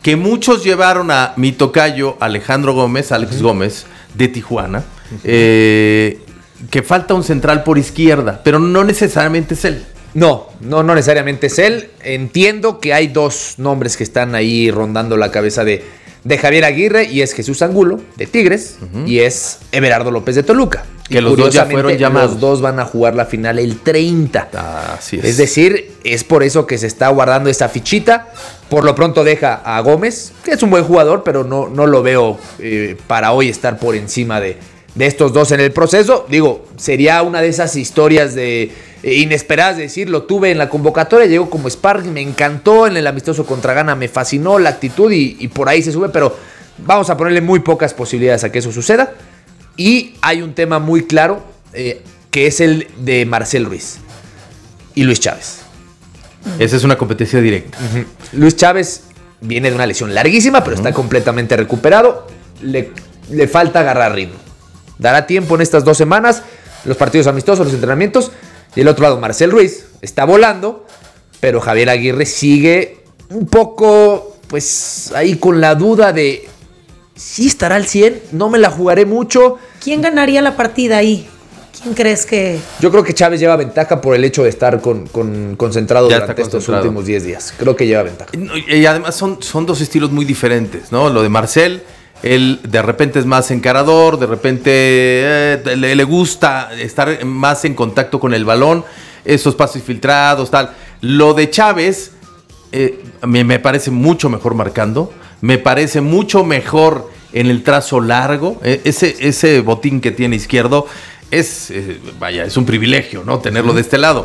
Speaker 11: que muchos llevaron a mi tocayo Alejandro Gómez, Alex Gómez, de Tijuana, que falta un central por izquierda, pero no necesariamente es él.
Speaker 13: No necesariamente es él. Entiendo que hay dos nombres que están ahí rondando la cabeza de Javier Aguirre, y es Jesús Angulo, de Tigres, y es Everardo López, de Toluca.
Speaker 11: Que los dos ya fueron llamados.
Speaker 13: Los dos van a jugar la final el 30.
Speaker 11: Así es.
Speaker 13: Es decir, es por eso que se está guardando esa fichita. Por lo pronto deja a Gómez, que es un buen jugador, pero no lo veo para hoy estar por encima de estos dos en el proceso. Digo, sería una de esas historias inesperadas, de decir, lo tuve en la convocatoria, llegó como sparring, me encantó en el amistoso contra Ghana, me fascinó la actitud y por ahí se sube, pero vamos a ponerle muy pocas posibilidades a que eso suceda. Y hay un tema muy claro, que es el de Marcel Ruiz y Luis Chávez.
Speaker 11: Esa es una competencia directa.
Speaker 13: Luis Chávez viene de una lesión larguísima, pero está completamente recuperado. Le falta agarrar ritmo. Dará tiempo en estas 2 semanas, los partidos amistosos, los entrenamientos. Y el otro lado, Marcel Ruiz, está volando, pero Javier Aguirre sigue un poco, pues, ahí con la duda de si estará al 100, no me la jugaré mucho.
Speaker 12: ¿Quién ganaría la partida ahí? ¿Quién crees que...?
Speaker 13: Yo creo que Chávez lleva ventaja por el hecho de estar concentrado durante estos últimos 10 días. Creo que lleva ventaja.
Speaker 11: Y además son dos estilos muy diferentes, ¿no? Lo de Marcel, él de repente es más encarador, de repente le gusta estar más en contacto con el balón, esos pases filtrados, tal. Lo de Chávez me parece mucho mejor marcando, me parece mucho mejor en el trazo largo. Ese botín que tiene izquierdo es un privilegio, ¿no? Tenerlo de este lado.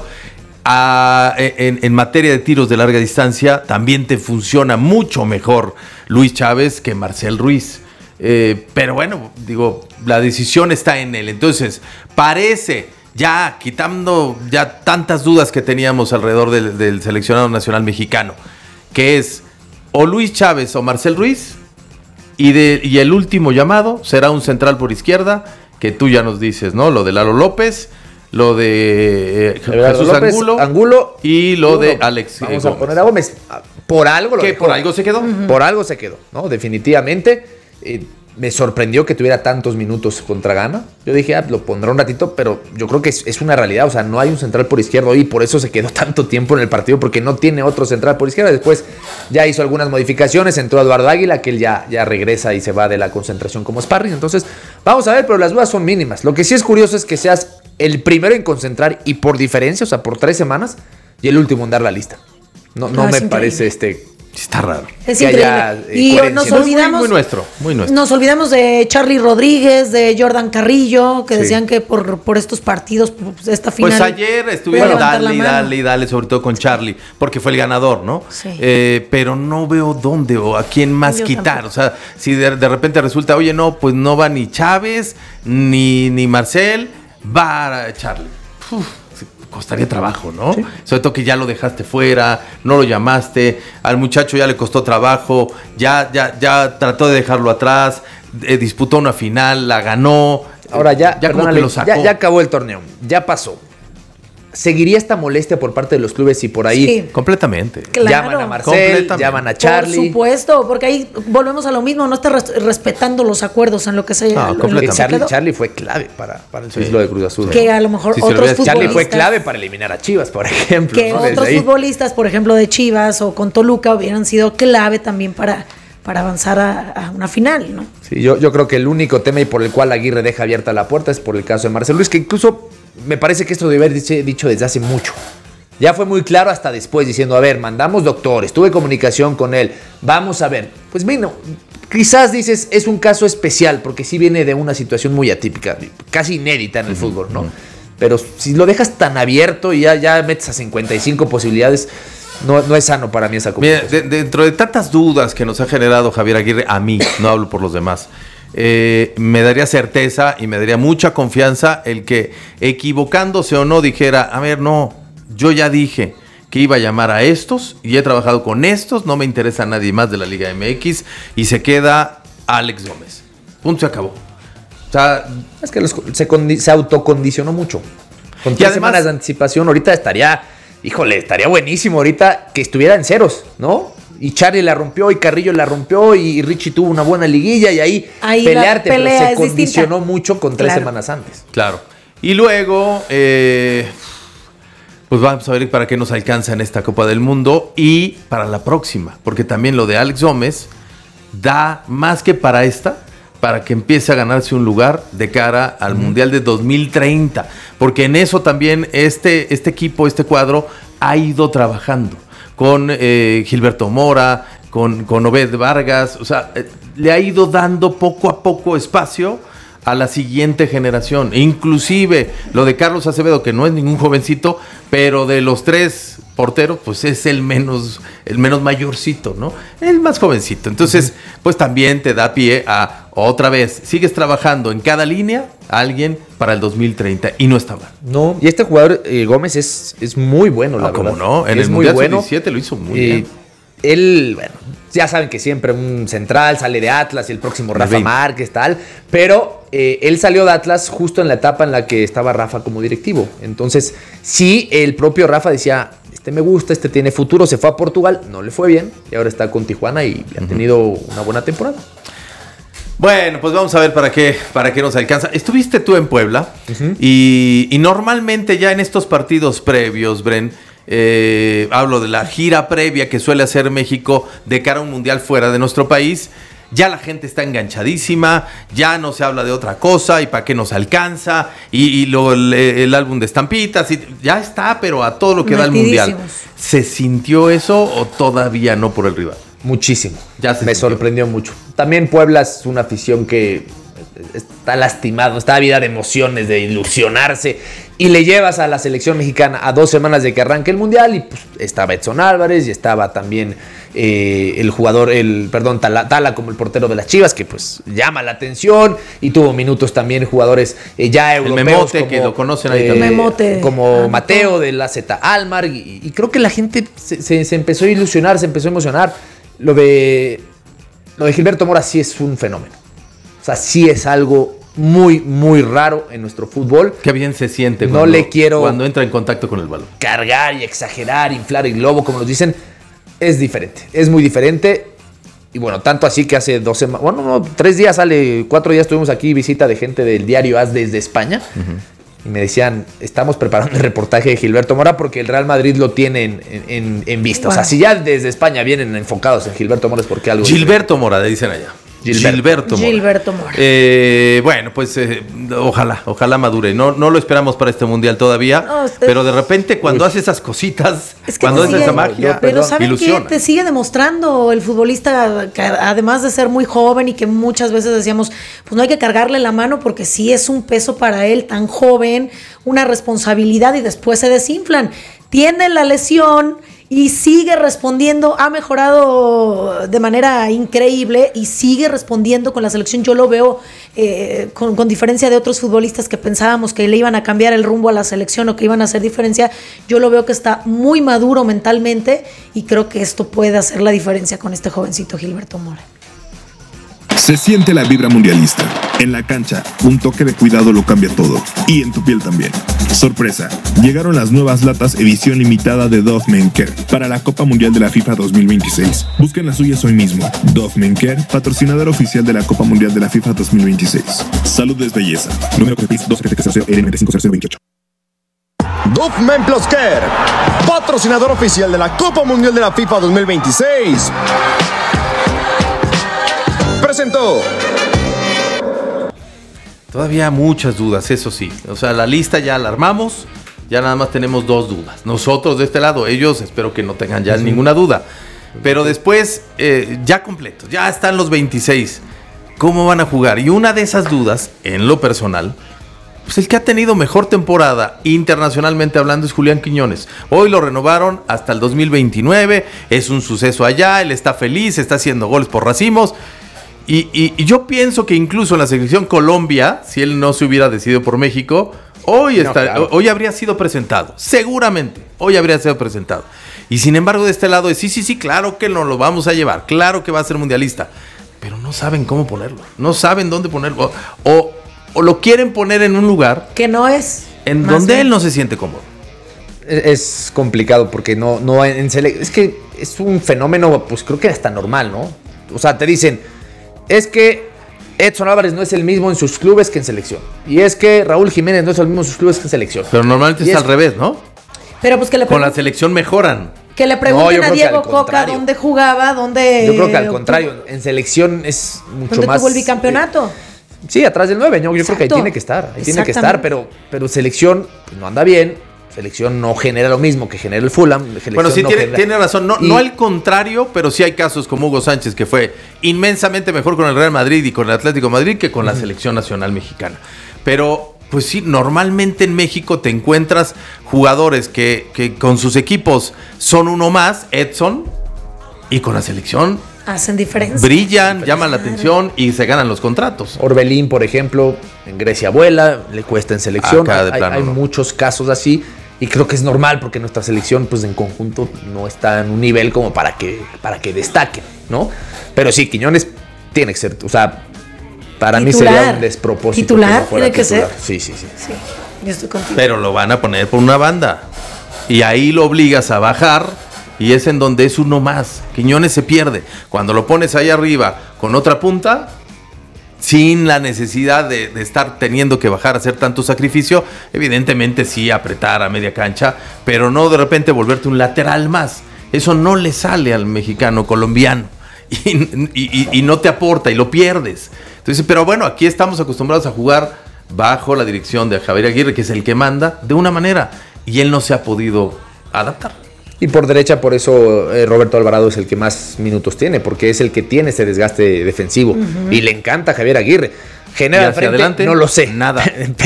Speaker 11: En materia de tiros de larga distancia también te funciona mucho mejor Luis Chávez que Marcel Ruiz. Pero bueno, digo, la decisión está en él. Entonces, parece, ya quitando ya tantas dudas que teníamos alrededor del seleccionado nacional mexicano, que es o Luis Chávez o Marcel Ruiz, y el último llamado será un central por izquierda, que tú ya nos dices, ¿no? Lo de Lalo López, lo de Jesús
Speaker 13: López,
Speaker 11: Angulo y lo de Alex
Speaker 13: Vamos
Speaker 11: Gómez.
Speaker 13: a poner a Gómez. Por algo lo dejó.
Speaker 11: ¿Por algo se quedó?
Speaker 13: Por algo se quedó, ¿no? Definitivamente. Me sorprendió que tuviera tantos minutos contra Ghana. Yo dije, lo pondrá un ratito, pero yo creo que es una realidad. O sea, no hay un central por izquierda y por eso se quedó tanto tiempo en el partido, porque no tiene otro central por izquierda. Después ya hizo algunas modificaciones, entró Eduardo Águila, que él ya regresa y se va de la concentración como sparring. Entonces, vamos a ver, pero las dudas son mínimas. Lo que sí es curioso es que seas el primero en concentrar y por diferencia, o sea, por 3 semanas, y el último en dar la lista. No me parece
Speaker 11: Está raro.
Speaker 12: Es increíble. Y nos olvidamos.
Speaker 11: Muy nuestro.
Speaker 12: Nos olvidamos de Charly Rodríguez, de Jordan Carrillo, que decían que por estos partidos, esta final.
Speaker 11: Pues ayer estuvieron dale, sobre todo con Charly, porque fue el ganador, ¿no?
Speaker 12: Sí.
Speaker 11: Pero no veo dónde o a quién más quitar. Tampoco. O sea, si de repente resulta, oye, no, pues no va ni Chávez, ni Marcel, va Charly. Costaría trabajo, ¿no? Sí. Sobre todo que ya lo dejaste fuera, no lo llamaste, al muchacho ya le costó trabajo, ya trató de dejarlo atrás, disputó una final, la ganó.
Speaker 13: Ahora ya
Speaker 11: como que lo sacó.
Speaker 13: Ya acabó el torneo, ya pasó. ¿Seguiría esta molestia por parte de los clubes si por ahí?
Speaker 12: Sí.
Speaker 11: Completamente.
Speaker 12: Claro.
Speaker 13: Llaman a Marcel, llaman a Charly.
Speaker 12: Por supuesto, porque ahí volvemos a lo mismo, no está respetando los acuerdos en lo que se
Speaker 13: Charly fue clave para el ciclo de Cruz Azul.
Speaker 12: Que a lo mejor otros futbolistas...
Speaker 13: Charly fue clave para eliminar a Chivas, por ejemplo.
Speaker 12: Que otros futbolistas, por ejemplo, de Chivas o con Toluca, hubieran sido clave también para avanzar a una final, ¿no?
Speaker 13: Sí, yo creo que el único tema y por el cual Aguirre deja abierta la puerta es por el caso de Marcel Ruiz, que incluso me parece que esto debe haber dicho desde hace mucho. Ya fue muy claro hasta después, diciendo, a ver, mandamos doctores, tuve comunicación con él, vamos a ver. Pues bueno, quizás dices, es un caso especial, porque sí viene de una situación muy atípica, casi inédita en el fútbol, ¿no? Pero si lo dejas tan abierto y ya metes a 55 posibilidades, no es sano para mí esa comunicación.
Speaker 11: Mira, dentro de tantas dudas que nos ha generado Javier Aguirre, a mí, no hablo por los demás, me daría certeza y me daría mucha confianza el que, equivocándose o no, dijera, a ver, no, yo ya dije que iba a llamar a estos y he trabajado con estos, no me interesa nadie más de la Liga MX y se queda Alex Gómez. Punto, se acabó. O sea,
Speaker 13: es que se autocondicionó mucho. Con 3 semanas de anticipación, ahorita estaría buenísimo ahorita que estuviera en ceros, ¿no? Y Charlie la rompió, y Carrillo la rompió, y Richie tuvo una buena liguilla, y ahí pelearte, pero se condicionó mucho con 3 semanas antes.
Speaker 11: Claro. Y luego, pues vamos a ver para qué nos alcanza en esta Copa del Mundo y para la próxima, porque también lo de Alex Gómez da más que para esta, para que empiece a ganarse un lugar de cara al Mundial de 2030, porque en eso también este equipo, este cuadro ha ido trabajando con Gilberto Mora, con Obed Vargas, o sea, le ha ido dando poco a poco espacio a la siguiente generación. Inclusive lo de Carlos Acevedo, que no es ningún jovencito, pero de los 3 porteros, pues es el menos mayorcito, ¿no? El más jovencito. Entonces, pues también te da pie a, otra vez, sigues trabajando en cada línea a alguien para el 2030 y no está mal.
Speaker 13: No, y este jugador Gómez es muy bueno, la verdad.
Speaker 11: ¿Cómo no? En
Speaker 13: es
Speaker 11: el
Speaker 13: muy
Speaker 11: Mundial
Speaker 13: bueno.
Speaker 11: Sub-17 lo hizo muy bien.
Speaker 13: Él, bueno, ya saben que siempre un central sale de Atlas y el próximo Rafa Márquez, tal, pero él salió de Atlas justo en la etapa en la que estaba Rafa como directivo. Entonces, sí, el propio Rafa decía, me gusta, tiene futuro, se fue a Portugal, no le fue bien, y ahora está con Tijuana y ha tenido una buena temporada.
Speaker 11: Bueno, pues vamos a ver para qué nos alcanza. Estuviste tú en Puebla y normalmente ya en estos partidos previos, Bren, hablo de la gira previa que suele hacer México de cara a un mundial fuera de nuestro país. Ya la gente está enganchadísima, ya no se habla de otra cosa y para qué nos alcanza, y luego el álbum de estampitas, y ya está, pero a todo lo que da el mundial. ¿Se sintió eso o todavía no por el rival?
Speaker 13: Muchísimo, me sorprendió mucho. También Puebla es una afición que está lastimado, está vida de emociones, de ilusionarse, y le llevas a la selección mexicana a 2 semanas de que arranque el mundial, y pues estaba Edson Álvarez y estaba también el jugador, Tala como el portero de las Chivas, que pues llama la atención, y tuvo minutos también jugadores ya europeos.
Speaker 11: El Memote, como, que lo conocen ahí también.
Speaker 13: Como Mateo de la AZ Almar, y creo que la gente se empezó a ilusionar, se empezó a emocionar. Lo de Gilberto Mora sí es un fenómeno. O sea, sí es algo muy, muy raro en nuestro fútbol.
Speaker 11: Qué bien se siente cuando entra en contacto con el balón.
Speaker 13: Cargar y exagerar, inflar el globo, como nos dicen, es diferente. Es muy diferente. Y bueno, tanto así que hace 2 semanas, 3 días 4 días tuvimos aquí visita de gente del diario AS desde España. Y me decían, estamos preparando el reportaje de Gilberto Mora porque el Real Madrid lo tiene en vista. Wow. O sea, si ya desde España vienen enfocados en Gilberto Mora es porque algo...
Speaker 11: Gilberto Mora, le dicen allá. Gilberto
Speaker 12: Mora.
Speaker 11: Bueno, pues ojalá madure. No lo esperamos para este mundial todavía, pero de repente cuando hace esas cositas, cuando hace esa magia,
Speaker 12: pero ¿saben qué? Te sigue demostrando el futbolista, que además de ser muy joven y que muchas veces decíamos, pues no hay que cargarle la mano porque sí es un peso para él tan joven, una responsabilidad, y después se desinflan. Tiene la lesión y sigue respondiendo, ha mejorado de manera increíble y sigue respondiendo con la selección. Yo lo veo con diferencia de otros futbolistas que pensábamos que le iban a cambiar el rumbo a la selección o que iban a hacer diferencia. Yo lo veo que está muy maduro mentalmente y creo que esto puede hacer la diferencia con este jovencito Gilberto Mora.
Speaker 15: Se siente la vibra mundialista. En la cancha, un toque de cuidado lo cambia todo. Y en tu piel también. Sorpresa, llegaron las nuevas latas edición limitada de Dove Men Care para la Copa Mundial de la FIFA 2026. Busquen las suyas hoy mismo. Dove Men Care, patrocinador oficial de la Copa Mundial de la FIFA 2026. Salud es belleza. Número COPEPIS 277-L950028.
Speaker 14: Dove Men Plus Care, patrocinador oficial de la Copa Mundial de la FIFA 2026. Presentó.
Speaker 11: Todavía muchas dudas, eso sí. O sea, la lista ya la armamos, ya nada más tenemos 2 dudas. Nosotros de este lado, ellos espero que no tengan ya ninguna duda. Pero después, ya completos, ya están los 26. ¿Cómo van a jugar? Y una de esas dudas, en lo personal, pues el que ha tenido mejor temporada internacionalmente hablando es Julián Quiñones. Hoy lo renovaron hasta el 2029, es un suceso allá, él está feliz, está haciendo goles por racimos. Y yo pienso que incluso en la selección Colombia, si él no se hubiera decidido por México, hoy habría sido presentado. Seguramente, hoy habría sido presentado. Y sin embargo, de este lado es sí, claro que nos lo vamos a llevar. Claro que va a ser mundialista. Pero no saben cómo ponerlo. No saben dónde ponerlo. O lo quieren poner en un lugar
Speaker 12: que no es.
Speaker 11: En donde él no se siente cómodo.
Speaker 13: Es complicado porque no es que es un fenómeno, pues creo que hasta normal, ¿no? O sea, te dicen, es que Edson Álvarez no es el mismo en sus clubes que en selección. Y es que Raúl Jiménez no es el mismo en sus clubes que en selección.
Speaker 11: Pero normalmente es al revés, ¿no?
Speaker 12: Pero pues que
Speaker 11: con la selección mejoran.
Speaker 12: Que le pregunten a Diego Coca dónde jugaba, dónde...
Speaker 13: Yo creo que al contrario, en selección es mucho más...
Speaker 12: ¿Dónde tuvo el bicampeonato?
Speaker 13: Sí, atrás del 9, yo creo que ahí tiene que estar. Ahí tiene que estar, pero selección pues, no anda bien. Selección no genera lo mismo que genera el Fulham.
Speaker 11: Bueno, sí, tiene razón. No al contrario, pero sí hay casos como Hugo Sánchez, que fue inmensamente mejor con el Real Madrid y con el Atlético de Madrid que con la selección nacional mexicana. Pero, pues sí, normalmente en México te encuentras jugadores que con sus equipos son uno más, Edson, y con la selección
Speaker 12: hacen diferencia.
Speaker 11: Brillan, llaman la atención y se ganan los contratos.
Speaker 13: Orbelín, por ejemplo, en Grecia vuela, le cuesta en selección. Hay muchos casos así. Y creo que es normal porque nuestra selección, pues en conjunto, no está en un nivel como para que destaque, ¿no? Pero sí, Quiñones tiene que ser, o sea, para mí sería un despropósito.
Speaker 12: ¿Titular? Tiene que ser.
Speaker 13: Sí.
Speaker 12: Yo estoy contigo.
Speaker 11: Pero lo van a poner por una banda. Y ahí lo obligas a bajar y es en donde es uno más. Quiñones se pierde. Cuando lo pones ahí arriba con otra punta, sin la necesidad de estar teniendo que bajar a hacer tanto sacrificio, evidentemente sí apretar a media cancha, pero no de repente volverte un lateral más. Eso no le sale al mexicano colombiano y no te aporta y lo pierdes. Entonces, pero bueno, aquí estamos acostumbrados a jugar bajo la dirección de Javier Aguirre, que es el que manda de una manera, y él no se ha podido adaptar.
Speaker 13: Y por derecha, por eso Roberto Alvarado es el que más minutos tiene, porque es el que tiene ese desgaste defensivo. Y le encanta a Javier Aguirre. Genera al frente, adelante, no lo sé.
Speaker 11: Nada.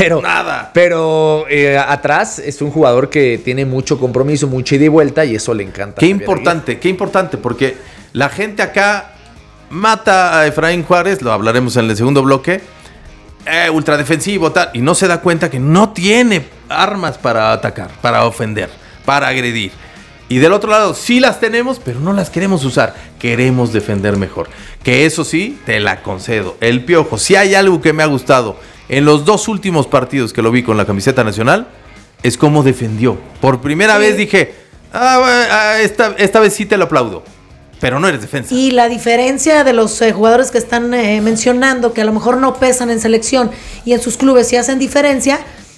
Speaker 13: Pero atrás es un jugador que tiene mucho compromiso, mucha ida y vuelta, y eso le encanta.
Speaker 11: Qué importante, porque la gente acá mata a Efraín Juárez, lo hablaremos en el segundo bloque, ultradefensivo, tal, y no se da cuenta que no tiene armas para atacar, para ofender, para agredir. Y del otro lado, sí las tenemos, pero no las queremos usar. Queremos defender mejor. Que eso sí, te la concedo. El Piojo, si hay algo que me ha gustado en los 2 últimos partidos que lo vi con la camiseta nacional, es cómo defendió. Por primera vez dije, esta vez sí te lo aplaudo. Pero no eres defensa.
Speaker 12: Y la diferencia de los jugadores que están mencionando, que a lo mejor no pesan en selección y en sus clubes sí hacen diferencia,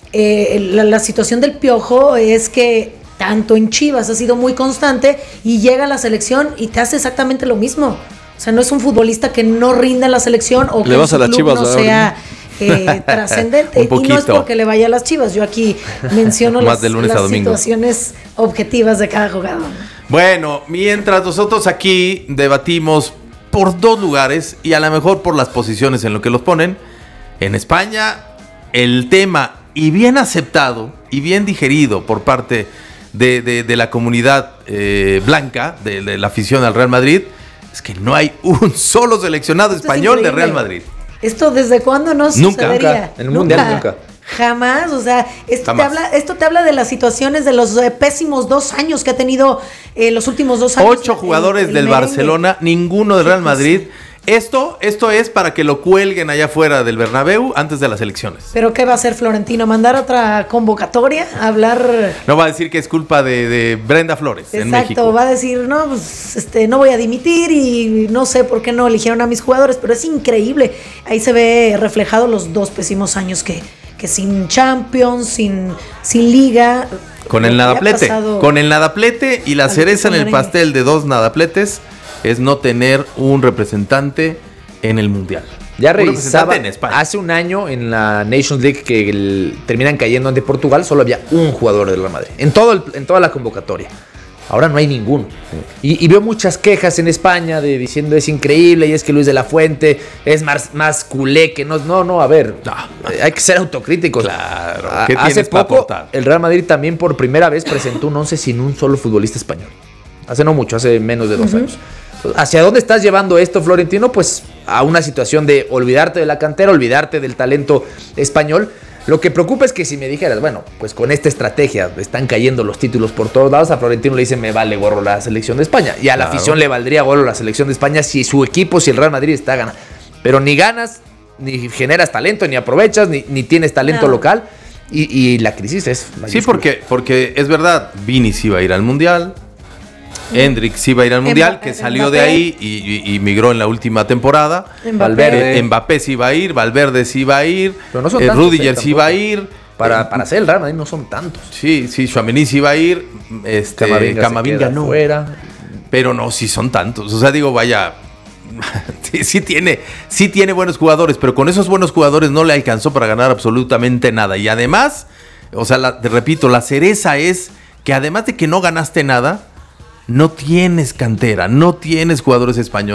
Speaker 12: la situación del Piojo es que tanto en Chivas ha sido muy constante y llega a la selección y te hace exactamente lo mismo. O sea, no es un futbolista que no rinda en la selección o que
Speaker 10: le vas a las Chivas,
Speaker 12: no sea trascendente. Y no es porque le vaya a las Chivas. Yo aquí menciono las situaciones objetivas de cada jugador.
Speaker 11: Bueno, mientras nosotros aquí debatimos por 2 lugares y a lo mejor por las posiciones en lo que los ponen, en España el tema, y bien aceptado y bien digerido por parte de la comunidad blanca, de la afición al Real Madrid, es que no hay un solo seleccionado español de Real Madrid.
Speaker 12: ¿Esto desde cuándo no sucedería?
Speaker 13: Nunca, en el Mundial nunca.
Speaker 12: Jamás, o sea, esto te habla de las situaciones de los pésimos 2 años que ha tenido los últimos 2 años.
Speaker 11: 8 jugadores del Barcelona, ninguno del Real Madrid. Esto es para que lo cuelguen allá afuera del Bernabéu antes de las elecciones.
Speaker 12: ¿Pero qué va a hacer Florentino? ¿Mandar otra convocatoria? ¿Hablar?
Speaker 11: No, va a decir que es culpa de Brenda Flores.
Speaker 12: Exacto,
Speaker 11: en México.
Speaker 12: Va a decir, no, pues, no voy a dimitir y no sé por qué no eligieron a mis jugadores, pero es increíble. Ahí se ve reflejado los 2 pésimos años que sin Champions, sin Liga.
Speaker 11: Con el nadaplete y la cereza en el pastel de 2 nadapletes es no tener un representante en el Mundial.
Speaker 13: Ya revisaba, hace un año en la Nations League que terminan cayendo ante Portugal, solo había un jugador del Real Madrid, en toda la convocatoria. Ahora no hay ninguno. Y veo muchas quejas en España diciendo es increíble y es que Luis de la Fuente es más culé que no, a ver, hay que ser autocríticos.
Speaker 11: Claro.
Speaker 13: Hace poco el Real Madrid también por primera vez presentó un 11 sin un solo futbolista español. Hace no mucho, hace menos de 2 años. ¿Hacia dónde estás llevando esto, Florentino? Pues a una situación de olvidarte de la cantera, olvidarte del talento español. Lo que preocupa es que si me dijeras, bueno, pues con esta estrategia están cayendo los títulos por todos lados, a Florentino le dice, me vale gorro la selección de España. Y a la afición le valdría gorro la selección de España si su equipo, si el Real Madrid está ganando. Pero ni ganas, ni generas talento, ni aprovechas, ni tienes talento local. Y la crisis es mayúscula.
Speaker 11: Sí, porque es verdad, Vini sí iba a ir al Mundial, Hendrik sí iba a ir al Mundial, que salió de ahí y migró en la última temporada. Mbappé sí iba a ir, Valverde sí iba a ir, Rudiger sí iba a ir.
Speaker 13: Para hacer el Real Madrid no son tantos.
Speaker 11: Sí, Tchouaméni sí iba a ir, Camavinga no.
Speaker 13: Fuera.
Speaker 11: Pero no, sí son tantos. O sea, digo, vaya, sí tiene buenos jugadores, pero con esos buenos jugadores no le alcanzó para ganar absolutamente nada. Y además, o sea, te repito, la cereza es que además de que no ganaste nada, no tienes cantera, no tienes jugadores españoles.